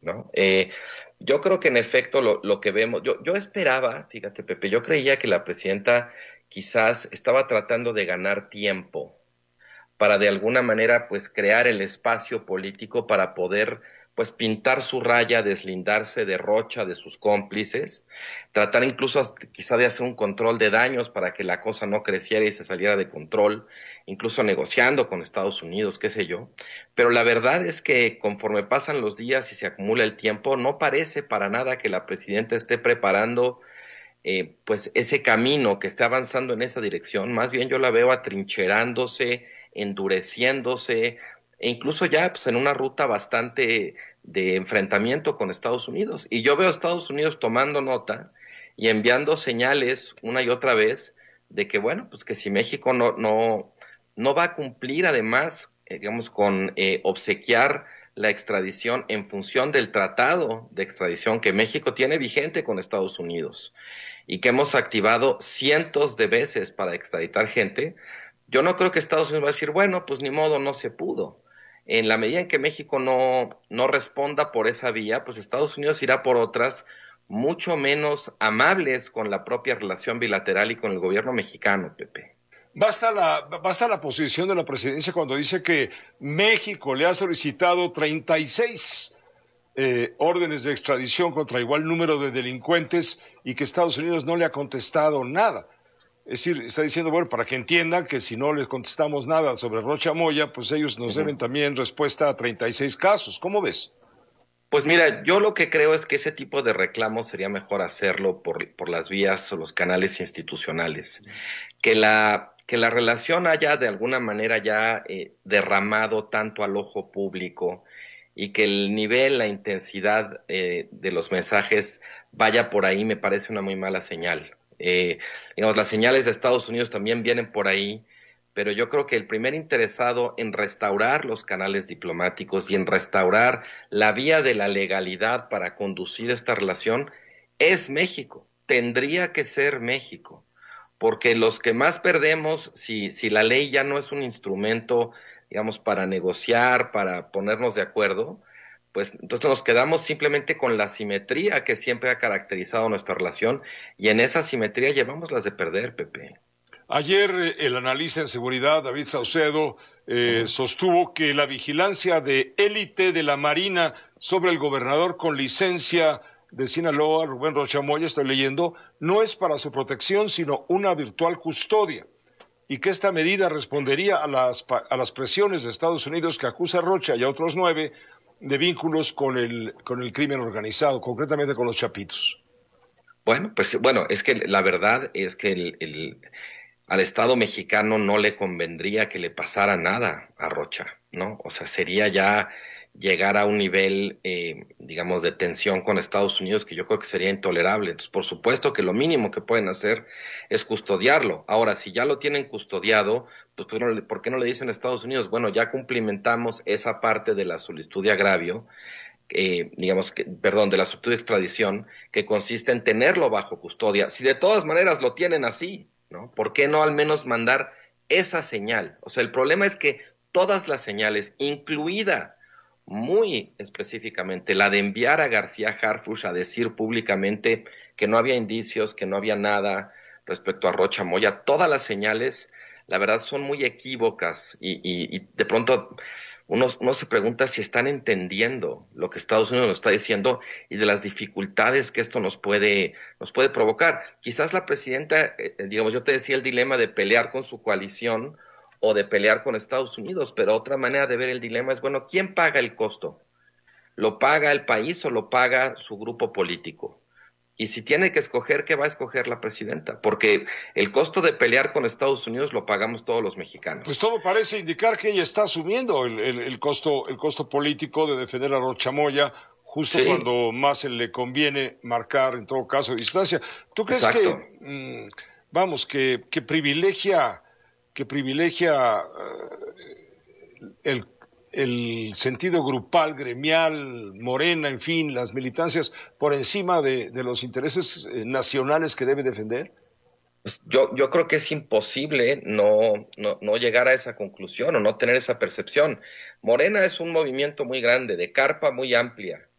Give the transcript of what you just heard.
¿no? Yo creo que en efecto lo que vemos, yo esperaba, fíjate Pepe, yo creía que la presidenta quizás estaba tratando de ganar tiempo para de alguna manera pues crear el espacio político para poder pues pintar su raya, deslindarse de Rocha, de sus cómplices, tratar incluso quizá de hacer un control de daños para que la cosa no creciera y se saliera de control, incluso negociando con Estados Unidos, qué sé yo. Pero la verdad es que conforme pasan los días y se acumula el tiempo, no parece para nada que la presidenta esté preparando pues ese camino, que esté avanzando en esa dirección. Más bien yo la veo atrincherándose, endureciéndose, e incluso ya pues, en una ruta bastante de enfrentamiento con Estados Unidos. Y yo veo a Estados Unidos tomando nota y enviando señales una y otra vez de que, bueno, pues que si México no va a cumplir además, digamos, con obsequiar la extradición en función del tratado de extradición que México tiene vigente con Estados Unidos y que hemos activado cientos de veces para extraditar gente, yo no creo que Estados Unidos va a decir, bueno, pues ni modo, no se pudo. En la medida en que México no responda por esa vía, pues Estados Unidos irá por otras mucho menos amables con la propia relación bilateral y con el gobierno mexicano, Pepe. Basta la posición de la presidencia cuando dice que México le ha solicitado 36 órdenes de extradición contra igual número de delincuentes y que Estados Unidos no le ha contestado nada. Es decir, está diciendo, bueno, para que entiendan que si no les contestamos nada sobre Rocha Moya, pues ellos nos Ujú. deben también respuesta a 36 casos. ¿Cómo ves? Pues mira, yo lo que creo es que ese tipo de reclamos sería mejor hacerlo por las vías o los canales institucionales. Que la relación haya de alguna manera ya derramado tanto al ojo público y que el nivel, la intensidad de los mensajes vaya por ahí, me parece una muy mala señal. Digamos, las señales de Estados Unidos también vienen por ahí, pero yo creo que el primer interesado en restaurar los canales diplomáticos y en restaurar la vía de la legalidad para conducir esta relación es México. Tendría que ser México, porque los que más perdemos, si la ley ya no es un instrumento, digamos, para negociar, para ponernos de acuerdo, pues entonces nos quedamos simplemente con la simetría que siempre ha caracterizado nuestra relación y en esa simetría llevamos las de perder, Pepe. Ayer el analista en seguridad, David Saucedo, Ujú. sostuvo que la vigilancia de élite de la Marina sobre el gobernador con licencia de Sinaloa, Rubén Rocha Moya, estoy leyendo, no es para su protección, sino una virtual custodia, y que esta medida respondería a las presiones de Estados Unidos que acusa a Rocha y a otros 9 de vínculos con el crimen organizado, concretamente con los Chapitos. Bueno, pues bueno, es que la verdad es que al Estado mexicano no le convendría que le pasara nada a Rocha, ¿no? O sea, sería ya llegar a un nivel, digamos, de tensión con Estados Unidos que yo creo que sería intolerable. Entonces, por supuesto que lo mínimo que pueden hacer es custodiarlo. Ahora, si ya lo tienen custodiado, pues ¿por qué no le dicen a Estados Unidos? Bueno, ya cumplimentamos esa parte de la solicitud de agravio, digamos que, perdón, de la solicitud de extradición, que consiste en tenerlo bajo custodia. Si de todas maneras lo tienen así, ¿no? ¿Por qué no al menos mandar esa señal? O sea, el problema es que todas las señales, incluida muy específicamente la de enviar a García Harfuch a decir públicamente que no había indicios, que no había nada respecto a Rocha Moya, todas las señales, la verdad, son muy equívocas y de pronto uno se pregunta si están entendiendo lo que Estados Unidos nos está diciendo y de las dificultades que esto nos puede provocar. Quizás la presidenta, digamos, yo te decía el dilema de pelear con su coalición o de pelear con Estados Unidos, pero otra manera de ver el dilema es, bueno, ¿quién paga el costo? ¿Lo paga el país o lo paga su grupo político? Y si tiene que escoger, ¿qué va a escoger la presidenta? Porque el costo de pelear con Estados Unidos lo pagamos todos los Pues mexicanos. todo parece indicar que ella está asumiendo el costo político de defender a Rocha Moya justo Sí, cuando más se le conviene marcar, en todo caso, distancia. ¿Tú crees exacto. que, vamos, que privilegia el, el sentido grupal, gremial, Morena, en fin, las militancias, por encima de los intereses nacionales que debe defender? Pues yo creo que es imposible no llegar a esa conclusión o no tener esa percepción. Morena es un movimiento muy grande, de carpa muy amplia.